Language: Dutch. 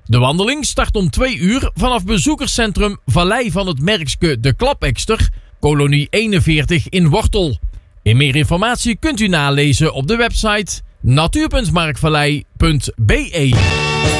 De wandeling start om 2 uur vanaf bezoekerscentrum Vallei van het Merkske De Klapekster, kolonie 41 in Wortel. En meer informatie kunt u nalezen op de website natuur.markvallei.be.